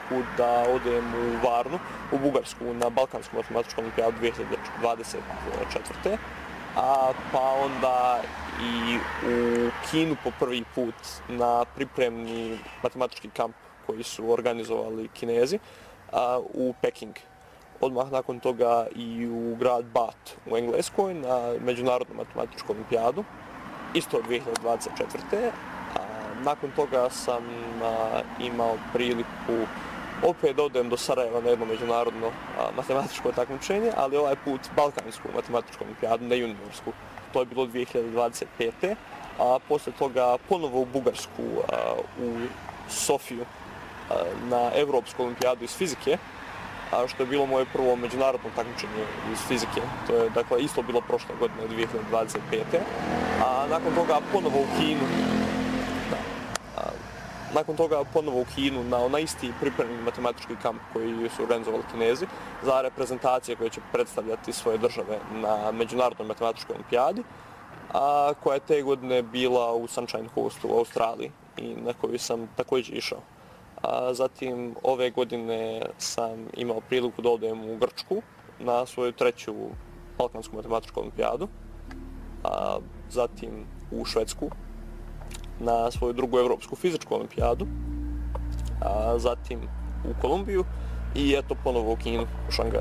put da odem u Varnu, u Bugarsku, na Balkansku matematičku olimpijadu 2024. Pa onda i u Kinu po prvi put na pripremni matematički kamp koji su organizovali Kinezi u Peking. Odmah nakon toga i u grad Bath u Engleskoj na Međunarodnu matematičku olimpijadu, isto 2024. Nakon toga sam imao priliku opet da odem do Sarajeva na jedno međunarodno matematičko takmičenje, ali ovaj put Balkansku matematičku olimpijadu, ne juniorsku. To je bilo 2025. A poslije toga ponovo u Bugarsku, u Sofiju, na Evropsku olimpijadu iz fizike, što je bilo moje prvo međunarodno takmičenje iz fizike. To je dakle isto bilo prošle godine 2025. A nakon toga ponovo u Kinu. Nakon toga ponovo u Kinu na onaj isti pripremni matematički kamp koji su organizovali Kinezi za reprezentacije koje će predstavljati svoje države na Međunarodnoj matematičkoj olimpijadi, koja je te godine bila u Sunshine Coastu u Australiji i na koju sam također išao. Zatim ove godine sam imao priliku da odem u Grčku na svoju treću Balkansku matematičku olimpijadu, zatim u Švedsku na svoju drugu Evropsku fizičku olimpijadu, zatim u Kolumbiju i eto ponovo u Kinu, u Šangaj.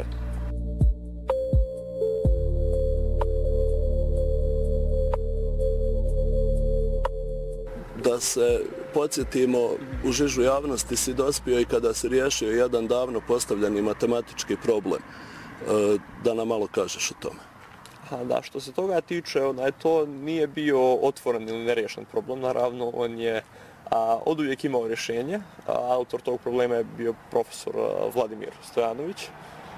Da se podsjetimo, u žižu javnosti si dospio i kada si riješio jedan davno postavljeni matematički problem. Da nam malo kažeš o tome. Da, što se toga tiče, to nije bio otvoren ili neriješen problem, naravno on je oduvijek imao rješenje. Autor tog problema je bio profesor Vladimir Stojanović,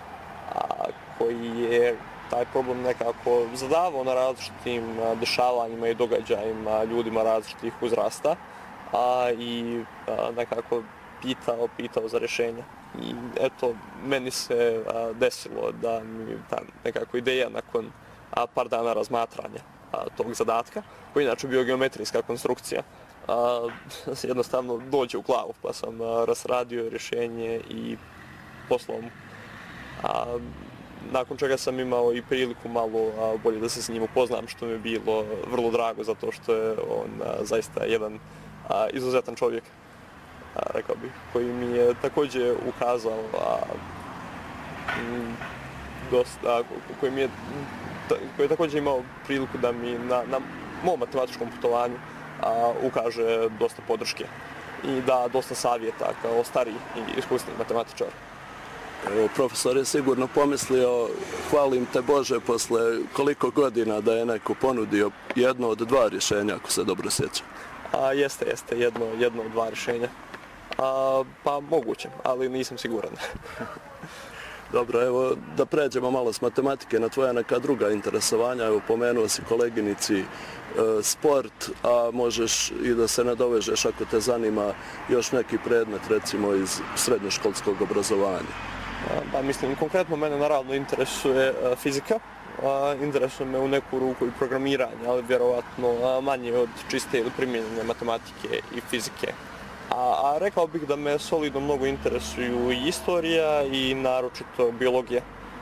koji je taj problem nekako zadavao na različitim dešavanjima i događajima ljudima različitih uzrasta i nekako pitao za rješenja. I eto, meni se desilo da mi ta nekako ideja nakon par dana razmatranja tog zadatka, koji inače bio geometrijska konstrukcija, jednostavno dođe u glavu, pa sam razradio rješenje i poslao mu. Nakon čega sam imao i priliku malo bolje da se s njim upoznam, što mi je bilo vrlo drago, zato što je on zaista jedan izuzetan čovjek, rekao bih, koji mi je također ukazao koji je također imao priliku da mi na mom matematičkom putovanju ukaže dosta podrške i da dosta savjeta kao stariji i iskusni matematičar. Evo, profesor je sigurno pomislio, hvalim te Bože, posle koliko godina da je neko ponudio jedno od dva rješenja, ako se dobro sjećam. Jeste, jedno od dva rješenja. Pa moguće, ali nisam siguran. Dobro, evo da pređemo malo s matematike na tvoja neka druga interesovanja. Evo, pomenuo si koleginici sport, a možeš i da se nadovežeš ako te zanima još neki predmet, recimo iz srednjoškolskog obrazovanja. Pa mislim, konkretno mene naravno interesuje fizika, interesuje me u neku ruku i programiranje, ali vjerovatno manje od čiste ili primijenjene matematike i fizike. A rekao bih da me solidno mnogo interesuju i istorija i naročito biologija.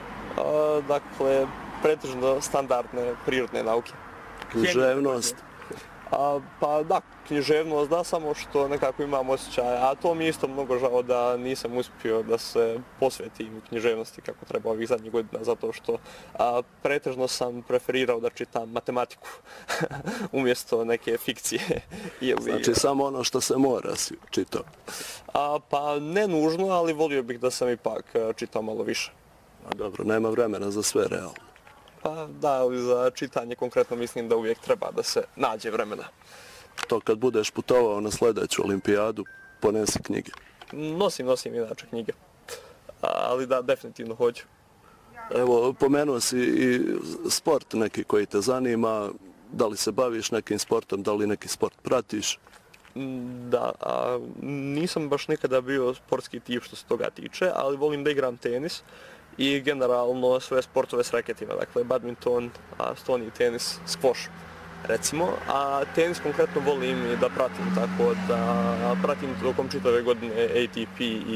Dakle, pretežno standardne prirodne nauke. Književnost? Pa da, književnost da, samo što nekako imam osjećaj, a to mi je isto mnogo žao da nisam uspio da se posvetim književnosti kako treba ovih zadnjih godina, zato što pretežno sam preferirao da čitam matematiku umjesto neke fikcije. Znači samo ono što se mora si čitao? Pa ne nužno, ali volio bih da sam ipak čitao malo više. Dobro, nema vremena za sve realno. Pa da, ali za čitanje konkretno mislim da uvijek treba da se nađe vremena. To kad budeš putovao na sljedeću olimpijadu, ponesi knjige? Nosim inače knjige, ali da, definitivno hoću. Evo, pomenuo si i sport neki koji te zanima, da li se baviš nekim sportom, da li neki sport pratiš? Da, nisam baš nikada bio sportski tip što se toga tiče, ali volim da igram tenis i generalno sve sportove s raketima, dakle badminton, stoni tenis, squash recimo, a tenis konkretno volim i da pratim, tako da pratim tokom čitave godine ATP i